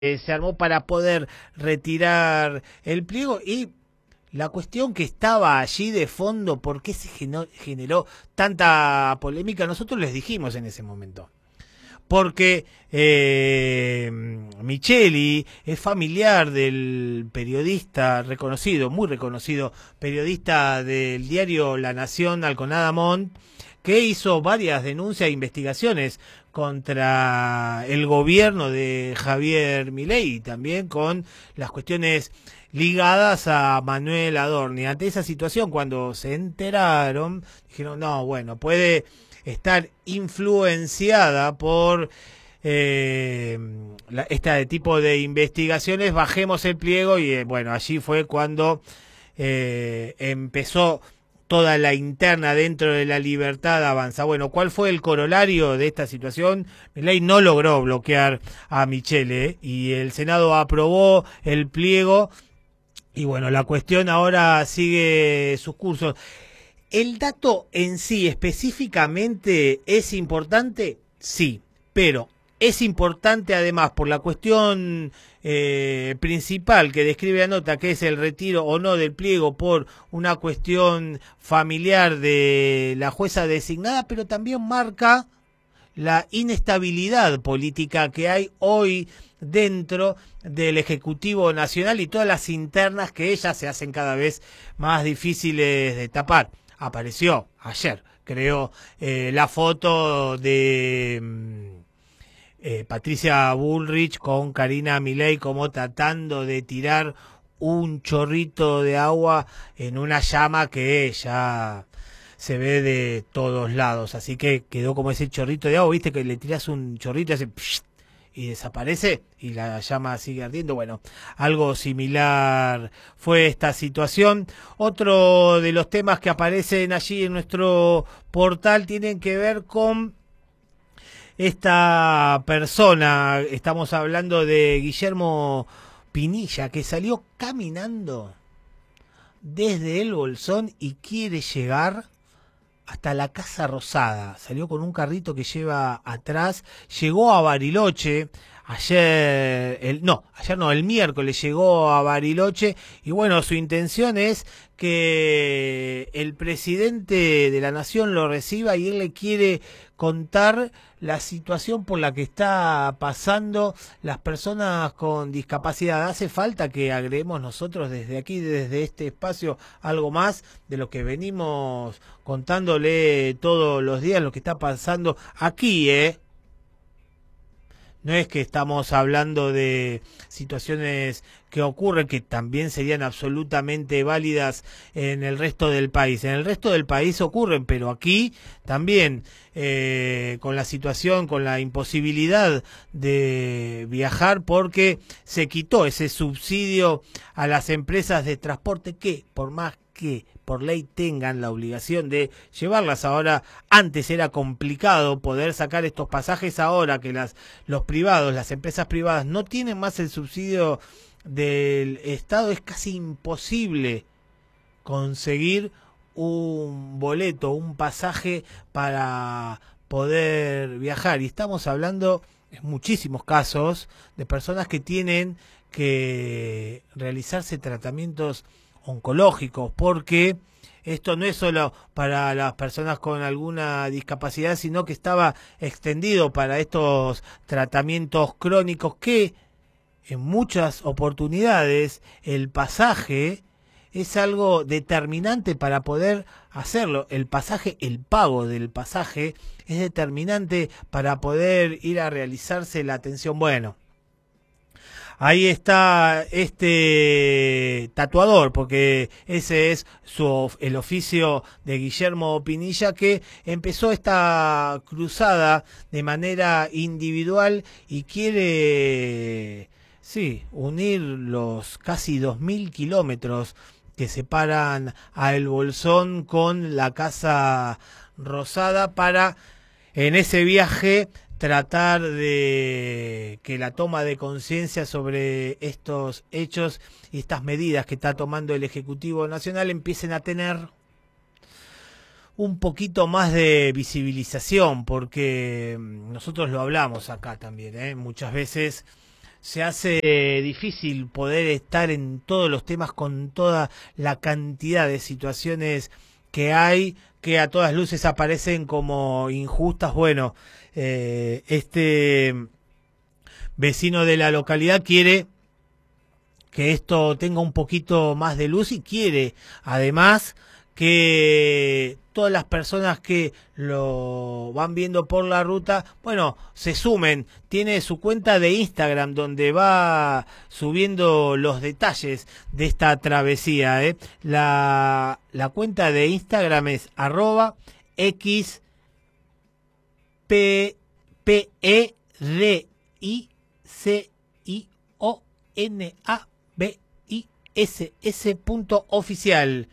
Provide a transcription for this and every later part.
se armó para poder retirar el pliego y la cuestión que estaba allí de fondo, ¿por qué se generó tanta polémica? Nosotros les dijimos en ese momento. Porque Micheli es familiar del periodista reconocido, muy reconocido periodista del diario La Nación, Alconada Montt, que hizo varias denuncias e investigaciones contra el gobierno de Javier Milei y también con las cuestiones ligadas a Manuel Adorni. Ante esa situación, cuando se enteraron, dijeron, no, bueno, puede estar influenciada por este tipo de investigaciones, bajemos el pliego y bueno, allí fue cuando empezó toda la interna dentro de la Libertad Avanza. Bueno, ¿cuál fue el corolario de esta situación? Milei no logró bloquear a Michele y el Senado aprobó el pliego y bueno, la cuestión ahora sigue sus cursos. ¿El dato en sí específicamente es importante? Sí, pero es importante además por la cuestión principal que describe la nota, que es el retiro o no del pliego por una cuestión familiar de la jueza designada, pero también marca la inestabilidad política que hay hoy dentro del Ejecutivo Nacional y todas las internas que ellas se hacen cada vez más difíciles de tapar. Apareció ayer, creo, la foto de Patricia Bullrich con Karina Milei como tratando de tirar un chorrito de agua en una llama que ya se ve de todos lados. Así que quedó como ese chorrito de agua, viste que le tiras un chorrito y hace y desaparece y la llama sigue ardiendo. Bueno, algo similar fue esta situación. Otro de los temas que aparecen allí en nuestro portal tienen que ver con esta persona. Estamos hablando de Guillermo Pinilla, que salió caminando desde el Bolsón y quiere llegar hasta la Casa Rosada. Salió con un carrito que lleva atrás, llegó a Bariloche, el miércoles llegó a Bariloche y bueno, su intención es que el presidente de la Nación lo reciba y él le quiere contar la situación por la que está pasando las personas con discapacidad. Hace falta que agreguemos nosotros desde aquí, desde este espacio, algo más de lo que venimos contándole todos los días, lo que está pasando aquí, No es que estamos hablando de situaciones que ocurren, que también serían absolutamente válidas en el resto del país. En el resto del país ocurren, pero aquí también, con la situación, con la imposibilidad de viajar, porque se quitó ese subsidio a las empresas de transporte que, por más que por ley tengan la obligación de llevarlas. Ahora, antes era complicado poder sacar estos pasajes, ahora que los privados, las empresas privadas no tienen más el subsidio del Estado, es casi imposible conseguir un boleto, un pasaje para poder viajar. Y estamos hablando en muchísimos casos de personas que tienen que realizarse tratamientos oncológicos, porque esto no es solo para las personas con alguna discapacidad, sino que estaba extendido para estos tratamientos crónicos que en muchas oportunidades el pasaje es algo determinante para poder hacerlo. El pasaje, el pago del pasaje es determinante para poder ir a realizarse la atención. Bueno, ahí está este tatuador, porque ese es el oficio de Guillermo Pinilla, que empezó esta cruzada de manera individual y quiere, unir los casi 2000 kilómetros que separan a El Bolsón con la Casa Rosada para, en ese viaje, tratar de que la toma de conciencia sobre estos hechos y estas medidas que está tomando el Ejecutivo Nacional empiecen a tener un poquito más de visibilización, porque nosotros lo hablamos acá también, muchas veces se hace difícil poder estar en todos los temas con toda la cantidad de situaciones que hay, que a todas luces aparecen como injustas. Bueno, este vecino de la localidad quiere que esto tenga un poquito más de luz y quiere además que todas las personas que lo van viendo por la ruta, bueno, se sumen. Tiene su cuenta de Instagram donde va subiendo los detalles de esta travesía. La cuenta de Instagram es @xpericionabiss.oficial.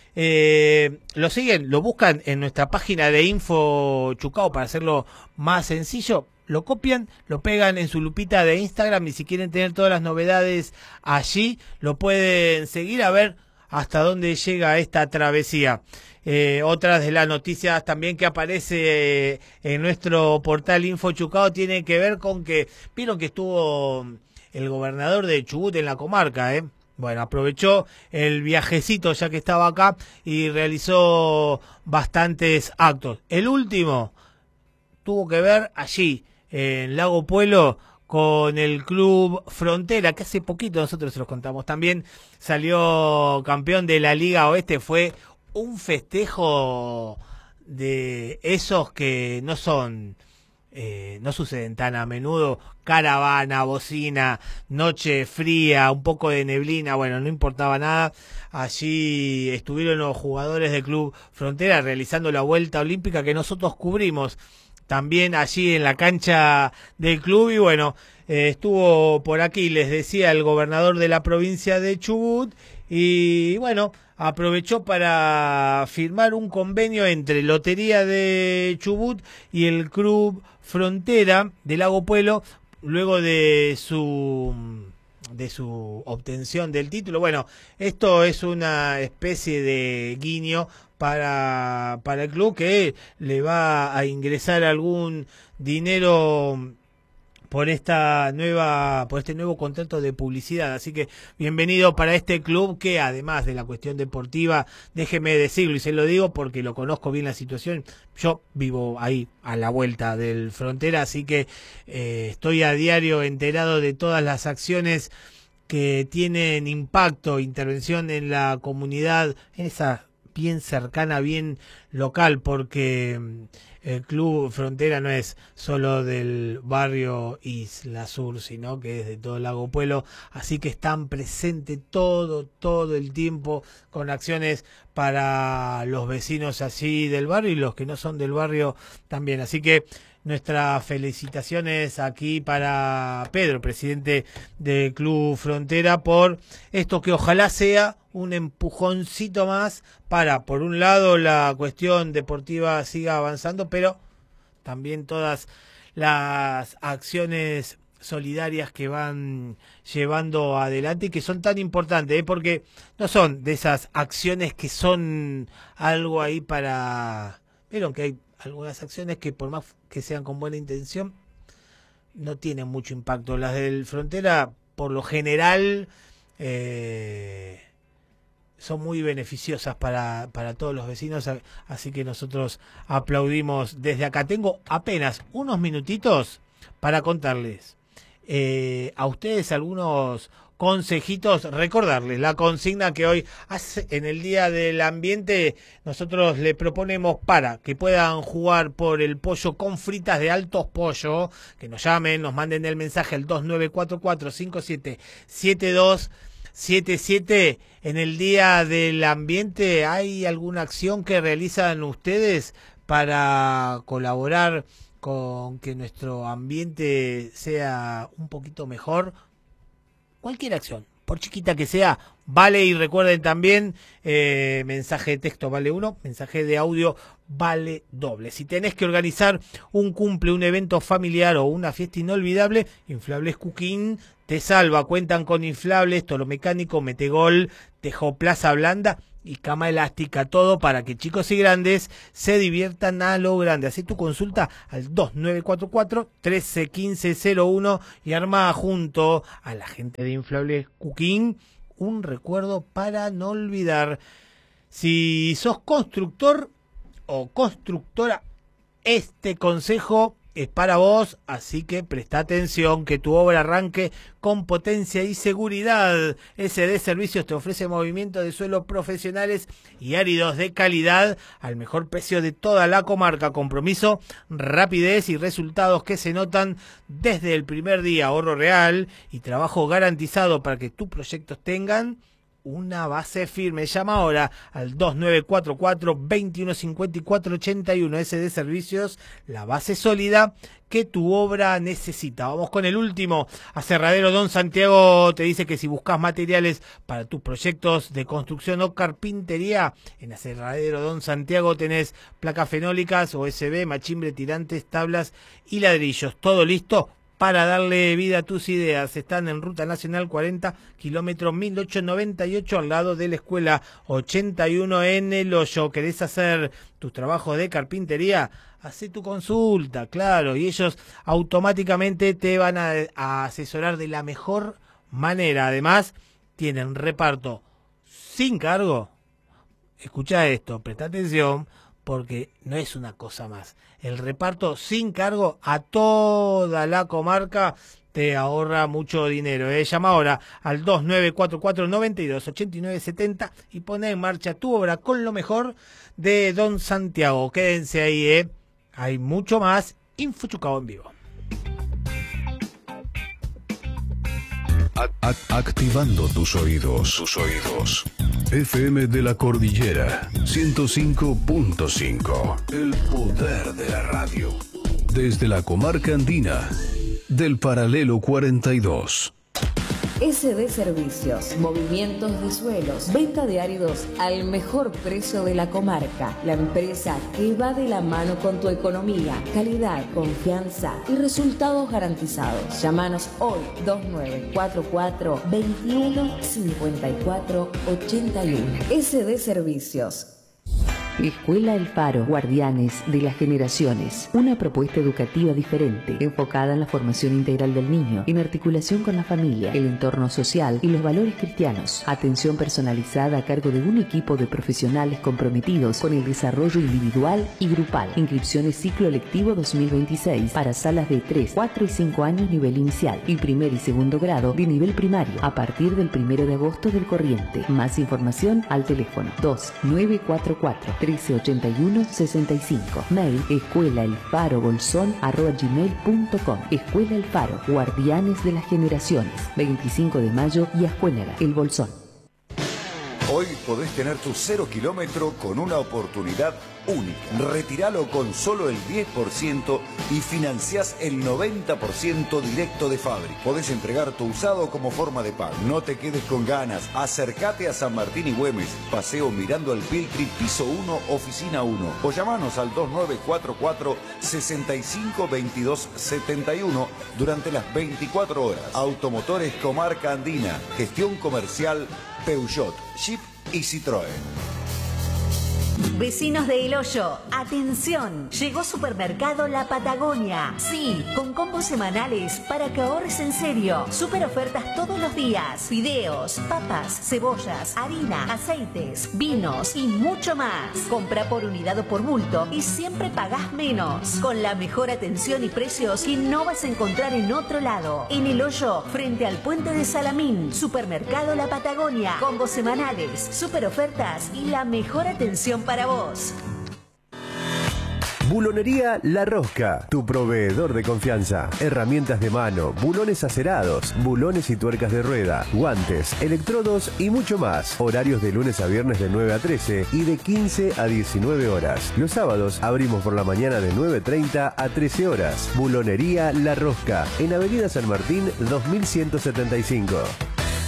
Lo siguen, lo buscan en nuestra página de Info Chucao para hacerlo más sencillo. Lo copian, lo pegan en su lupita de Instagram y si quieren tener todas las novedades allí, lo pueden seguir a ver hasta dónde llega esta travesía. Otras de las noticias también que aparece en nuestro portal Info Chucao tiene que ver con que vieron que estuvo el gobernador de Chubut en la comarca, Bueno, aprovechó el viajecito ya que estaba acá y realizó bastantes actos. El último tuvo que ver allí, en Lago Puelo, con el Club Frontera, que hace poquito nosotros se los contamos también, salió campeón de la Liga Oeste. Fue un festejo de esos que no son... no suceden tan a menudo. Caravana, bocina, noche fría, un poco de neblina, bueno, no importaba nada. Allí estuvieron los jugadores del Club Frontera realizando la vuelta olímpica que nosotros cubrimos también allí en la cancha del club. Y bueno, estuvo por aquí, les decía, el gobernador de la provincia de Chubut. Y bueno, aprovechó para firmar un convenio entre Lotería de Chubut y el Club Frontera de Lago Puelo, luego de su obtención del título. Bueno, esto es una especie de guiño para el club, que le va a ingresar algún dinero por este nuevo contrato de publicidad. Así que bienvenido para este club que, además de la cuestión deportiva, déjeme decirlo y se lo digo porque lo conozco bien la situación. Yo vivo ahí a la vuelta del Frontera, así que estoy a diario enterado de todas las acciones que tienen impacto, intervención en la comunidad, en esa bien cercana, bien local, porque el Club Frontera no es solo del barrio Isla Sur, sino que es de todo el Lago Puelo, así que están presentes todo el tiempo con acciones para los vecinos así del barrio y los que no son del barrio también. Así que nuestras felicitaciones aquí para Pedro, presidente del Club Frontera, por esto que ojalá sea un empujoncito más para, por un lado, la cuestión deportiva siga avanzando, pero también todas las acciones solidarias que van llevando adelante y que son tan importantes, porque no son de esas acciones que son algo ahí para... Vieron que hay algunas acciones que, por más que sean con buena intención, no tienen mucho impacto. Las del Frontera, por lo general, son muy beneficiosas para todos los vecinos, así que nosotros aplaudimos desde acá. Tengo apenas unos minutitos para contarles a ustedes algunos consejitos, recordarles la consigna que hoy en el Día del Ambiente nosotros le proponemos para que puedan jugar por el pollo con fritas de Altos Pollo, que nos llamen, nos manden el mensaje al 2944-577277. En el Día del Ambiente, ¿hay alguna acción que realizan ustedes para colaborar con que nuestro ambiente sea un poquito mejor? Cualquier acción, por chiquita que sea, vale. Y recuerden también, mensaje de texto vale 1, mensaje de audio vale doble. Si tenés que organizar un cumple, un evento familiar o una fiesta inolvidable, Inflables Cooking te salva. Cuentan con inflables, toro mecánico, metegol, tejo plaza blanda y cama elástica, todo para que chicos y grandes se diviertan a lo grande. Hacé tu consulta al 2944-131501 y arma junto a la gente de Inflables Cooking un recuerdo para no olvidar. Si sos constructor o constructora, este consejo es para vos, así que presta atención, que tu obra arranque con potencia y seguridad. SD Servicios te ofrece movimientos de suelo profesionales y áridos de calidad al mejor precio de toda la comarca. Compromiso, rapidez y resultados que se notan desde el primer día. Ahorro real y trabajo garantizado para que tus proyectos tengan una base firme. Llama ahora al 2944-2154-81. SD Servicios, la base sólida que tu obra necesita. Vamos con el último. Aserradero Don Santiago te dice que si buscas materiales para tus proyectos de construcción o carpintería, en Aserradero Don Santiago tenés placas fenólicas, OSB, machimbre, tirantes, tablas y ladrillos. Todo listo para darle vida a tus ideas. Están en Ruta Nacional 40, kilómetro 1898, al lado de la Escuela 81 en El Hoyo. ¿Querés hacer tus trabajos de carpintería? Hacé tu consulta, claro, y ellos automáticamente te van a asesorar de la mejor manera. Además, tienen reparto sin cargo. Escucha esto, presta atención, porque no es una cosa más. El reparto sin cargo a toda la comarca te ahorra mucho dinero. Llama ahora al 2944-928970 y pone en marcha tu obra con lo mejor de Don Santiago. Quédense ahí, hay mucho más. Infochucao en vivo. Activando tus oídos. FM de la Cordillera 105.5. El poder de la radio. Desde la comarca andina del paralelo 42. SD Servicios, movimientos de suelos, venta de áridos al mejor precio de la comarca. La empresa que va de la mano con tu economía, calidad, confianza y resultados garantizados. Llámanos hoy 2944-2154-81. SD Servicios. Escuela El Faro, Guardianes de las Generaciones. Una propuesta educativa diferente, enfocada en la formación integral del niño, en articulación con la familia, el entorno social y los valores cristianos. Atención personalizada a cargo de un equipo de profesionales comprometidos con el desarrollo individual y grupal. Inscripciones ciclo lectivo 2026 para salas de 3, 4 y 5 años nivel inicial y primer y segundo grado de nivel primario a partir del 1 de agosto del corriente. Más información al teléfono 2944-1381-65. Mail escuelaelfarobolsón@gmail.com. Escuela El Faro, Guardianes de las Generaciones. 25 de mayo y Ascuénaga, El Bolsón. Hoy podés tener tu 0 kilómetro con una oportunidad única. Retíralo con solo el 10% y financiás el 90% directo de fábrica. Podés entregar tu usado como forma de pago. No te quedes con ganas. Acércate a San Martín y Güemes. Paseo Mirando al Piltri, piso 1, oficina 1. O llamanos al 2944-652271 durante las 24 horas. Automotores Comarca Andina. Gestión comercial Peugeot, Jeep y Citroën. Vecinos de El Hoyo, atención, llegó Supermercado La Patagonia. Sí, con combos semanales para que ahorres en serio. Super ofertas todos los días. Fideos, papas, cebollas, harina, aceites, vinos y mucho más. Compra por unidad o por bulto y siempre pagás menos. Con la mejor atención y precios que no vas a encontrar en otro lado. En El Hoyo, frente al puente de Salamín. Supermercado La Patagonia. Combos semanales, super ofertas y la mejor atención para vos. Bulonería La Rosca, tu proveedor de confianza. Herramientas de mano, bulones acerados, bulones y tuercas de rueda, guantes, electrodos y mucho más. Horarios de lunes a viernes de 9 a 13 y de 15 a 19 horas. Los sábados abrimos por la mañana de 9:30 a 13 horas. Bulonería La Rosca, en Avenida San Martín 2175.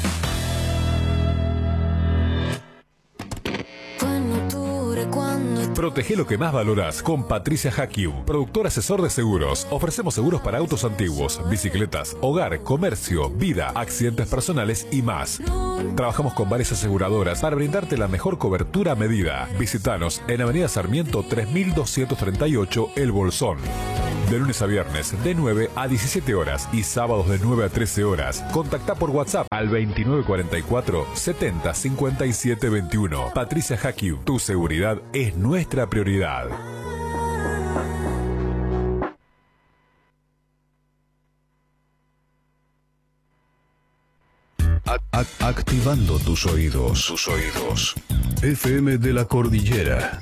Fue en octubre cuando Protege lo que más valoras con Patricia Hakium, productor asesor de seguros. Ofrecemos seguros para autos antiguos, bicicletas, hogar, comercio, vida, accidentes personales y más. Trabajamos con varias aseguradoras para brindarte la mejor cobertura a medida. Visítanos en Avenida Sarmiento 3238 El Bolsón. De lunes a viernes de 9 a 17 horas y sábados de 9 a 13 horas. Contacta por WhatsApp al 2944 70 57 21. Patricia Hakium, tu seguridad es nuestra prioridad. Activando tus oídos. FM de la Cordillera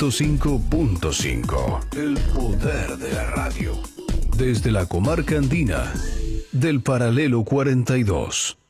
105.5. El poder de la radio. Desde la comarca andina del Paralelo 42.